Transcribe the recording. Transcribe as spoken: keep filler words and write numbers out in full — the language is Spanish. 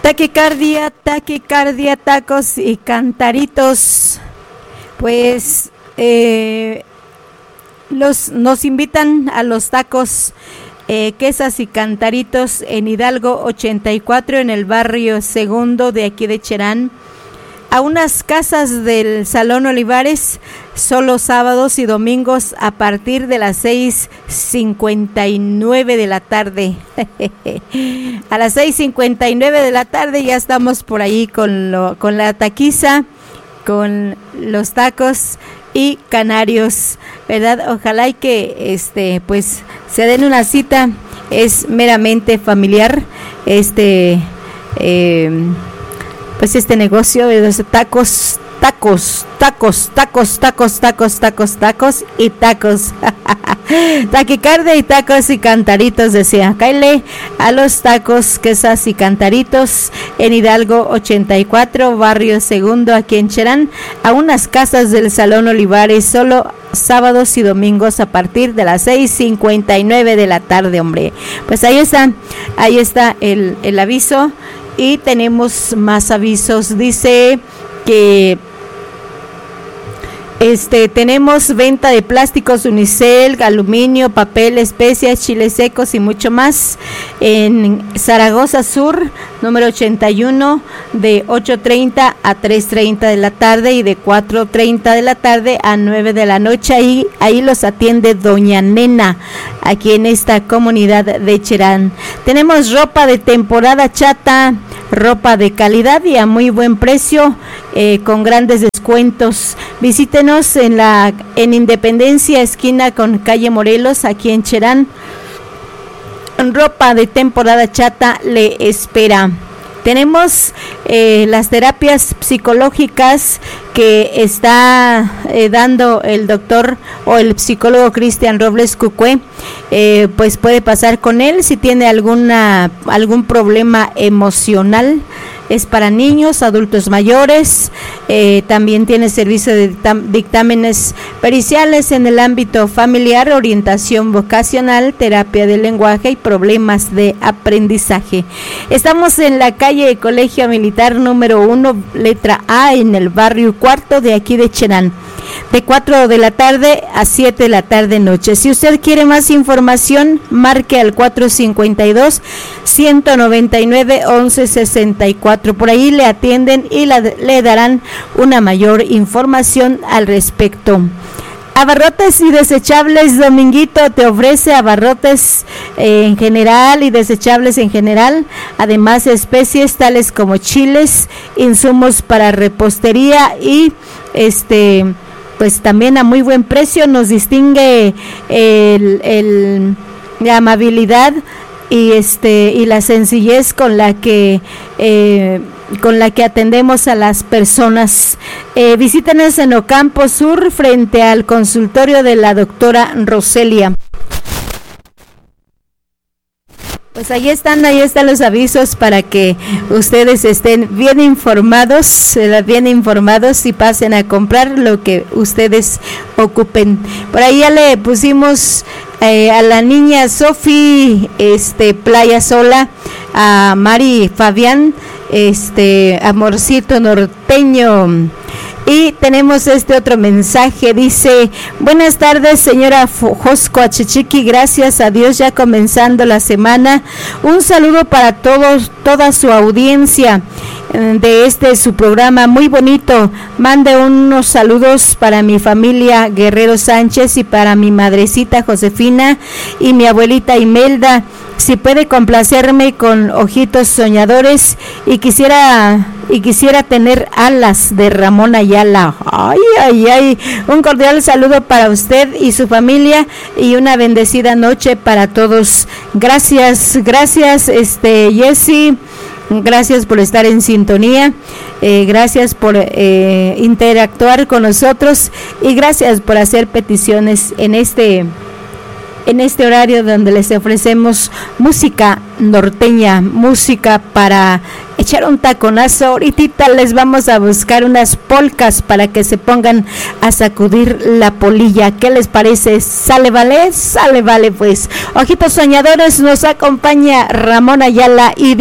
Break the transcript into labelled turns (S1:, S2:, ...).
S1: Taquicardia, taquicardia, tacos y cantaritos. Pues eh, los, nos invitan a los tacos, eh, quesas y cantaritos en Hidalgo ochenta y cuatro, en el barrio Segundo de aquí de Cherán, a unas casas del Salón Olivares, solo sábados y domingos a partir de las seis cincuenta y nueve de la tarde. A las seis cincuenta y nueve de la tarde ya estamos por ahí con, lo, con la taquiza, con los tacos y canarios, ¿verdad? Ojalá y que este pues se den una cita. Es meramente familiar este eh, pues este negocio de los tacos, tacos, tacos, tacos, tacos, tacos, tacos, tacos y tacos. Taquicardia y tacos y cantaritos, decía. Cáele a los tacos, quesas y cantaritos en Hidalgo ochenta y cuatro, barrio Segundo, aquí en Cherán, a unas casas del Salón Olivares, solo sábados y domingos a partir de las seis cincuenta y nueve de la tarde, hombre. Pues ahí está, ahí está el, el aviso. Y tenemos más avisos. Dice que este tenemos venta de plásticos unicel, aluminio, papel, especias, chiles secos y mucho más en Zaragoza Sur, número ochenta y uno, de ocho treinta a tres treinta de la tarde y de cuatro treinta de la tarde a nueve de la noche. Ahí, ahí los atiende Doña Nena, aquí en esta comunidad de Cherán. Tenemos ropa de temporada chata, ropa de calidad y a muy buen precio, eh, con grandes descuentos. Visítenos en la en Independencia, esquina con calle Morelos, aquí en Cherán. Ropa de temporada chata le espera. Tenemos eh, las terapias psicológicas que está eh, dando el doctor o el psicólogo Cristian Robles Cucue. Eh, pues puede pasar con él si tiene alguna algún problema emocional. Es para niños, adultos mayores, eh, también tiene servicio de dictámenes periciales en el ámbito familiar, orientación vocacional, terapia del lenguaje y problemas de aprendizaje. Estamos en la calle Colegio Militar número uno, letra A, en el barrio Cuarto de aquí de Cherán, de cuatro de la tarde a siete de la tarde noche. Si usted quiere más información, marque al cuatro cincuenta y dos, ciento noventa y nueve, once sesenta y cuatro. Por ahí le atienden y la, le darán una mayor información al respecto. Abarrotes y desechables Dominguito te ofrece abarrotes eh, en general y desechables en general, además especies tales como chiles, insumos para repostería y este pues también a muy buen precio. Nos distingue el, el, la amabilidad y este y la sencillez con la que eh, con la que atendemos a las personas. Eh, visítenos en Ocampo Sur, frente al consultorio de la doctora Roselia. Pues ahí están, ahí están los avisos para que ustedes estén bien informados, bien informados y pasen a comprar lo que ustedes ocupen. Por ahí ya le pusimos eh, a la niña Sofi, este, Playa Sola, a Mari Fabián, este, amorcito norteño. Y tenemos este otro mensaje, dice: buenas tardes, señora Josco Achichiqui, gracias a Dios ya comenzando la semana. Un saludo para todos, toda su audiencia de este su programa muy bonito. Mande unos saludos para mi familia Guerrero Sánchez y para mi madrecita Josefina y mi abuelita Imelda. Si puede complacerme con Ojitos Soñadores y quisiera y quisiera tener alas de Ramón Ayala. Ay, ay, ay. Un cordial saludo para usted y su familia y una bendecida noche para todos. Gracias, gracias, este Jessy. Gracias por estar en sintonía, eh, gracias por eh, interactuar con nosotros y gracias por hacer peticiones en este en este horario donde les ofrecemos música norteña, música para echar un taconazo. Ahorita les vamos a buscar unas polcas para que se pongan a sacudir la polilla. ¿Qué les parece? ¿Sale, vale? Sale, vale, pues. Ojitos Soñadores, nos acompaña Ramón Ayala y